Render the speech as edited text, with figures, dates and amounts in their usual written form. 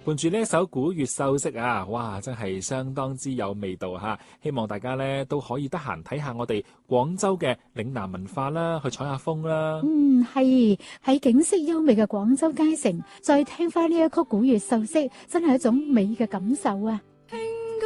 伴住呢一首古粵秀色啊，哇，真係相當之有味道吓！希望大家咧都可以得閒睇下我哋廣州嘅嶺南文化啦，去採下風啦。 係喺景色優美嘅廣州街城，再聽翻呢一曲古粵秀色，真係一種美嘅感受啊！